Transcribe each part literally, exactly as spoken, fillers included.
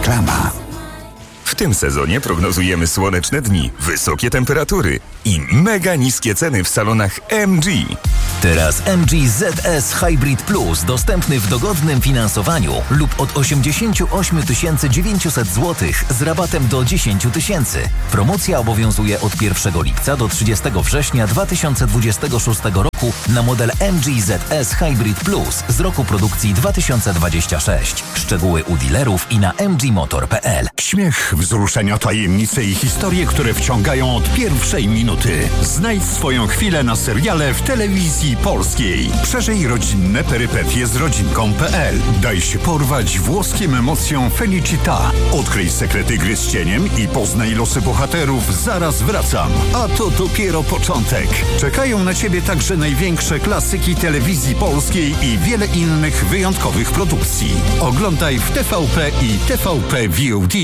Reklama. W tym sezonie prognozujemy słoneczne dni, wysokie temperatury i mega niskie ceny w salonach M G. Teraz M G Z S Hybrid Plus dostępny w dogodnym finansowaniu lub od osiemdziesiąt osiem tysięcy dziewięćset złotych z rabatem do dziesięć tysięcy. Promocja obowiązuje od pierwszego lipca do trzydziestego września dwa tysiące dwudziestego szóstego roku na model M G Z S Hybrid Plus z roku produkcji dwa tysiące dwudziestego szóstego. Szczegóły u dealerów i na m g motor kropka p l. Śmiech, wzruszenia, tajemnice i historie, które wciągają od pierwszej minuty. Znajdź swoją chwilę na seriale w telewizji polskiej. Przeżyj rodzinne perypetie z rodzinką kropka p l. Daj się porwać włoskim emocjom Felicita. Odkryj sekrety gry z cieniem i poznaj losy bohaterów. Zaraz wracam. A to dopiero początek. Czekają na Ciebie także największe klasyki telewizji polskiej i wiele innych wyjątkowych produkcji. Oglądaj w T V P i T V P V O D.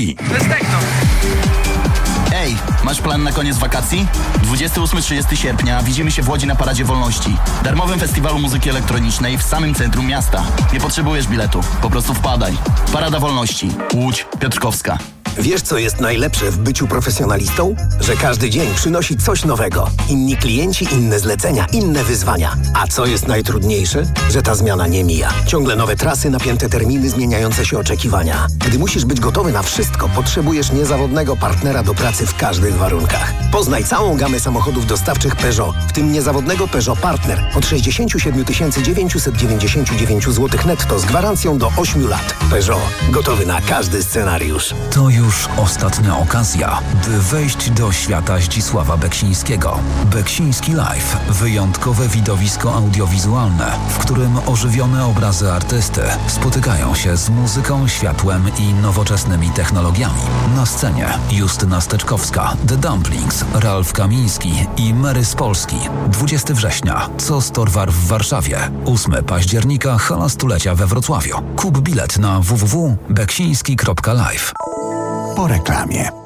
Ej, masz plan na koniec wakacji? dwudziestego ósmego do trzydziestego sierpnia widzimy się w Łodzi na Paradzie Wolności, darmowym festiwalu muzyki elektronicznej w samym centrum miasta. Nie potrzebujesz biletu, po prostu wpadaj. Parada Wolności, Łódź, Piotrkowska. Wiesz, co jest najlepsze w byciu profesjonalistą? Że każdy dzień przynosi coś nowego. Inni klienci, inne zlecenia, inne wyzwania. A co jest najtrudniejsze? Że ta zmiana nie mija. Ciągle nowe trasy, napięte terminy, zmieniające się oczekiwania. Gdy musisz być gotowy na wszystko, potrzebujesz niezawodnego partnera do pracy w każdych warunkach. Poznaj całą gamę samochodów dostawczych Peugeot, w tym niezawodnego Peugeot Partner od sześćdziesiąt siedem tysięcy dziewięćset dziewięćdziesiąt dziewięć złotych netto z gwarancją do ośmiu lat. Peugeot. Gotowy na każdy scenariusz. To już ostatnia okazja, by wejść do świata Zdzisława Beksińskiego. Beksiński Live. Wyjątkowe widowisko audiowizualne, w którym ożywione obrazy artysty spotykają się z muzyką, światłem i nowoczesnymi technologiami. Na scenie Justyna Steczkowska, The Dumplings, Ralf Kamiński i Mary z Polski. dwudziestego września Costorwar w Warszawie. ósmego października Hala Stulecia we Wrocławiu. Kup bilet na w w w kropka beksiński kropka live. Po reklamie.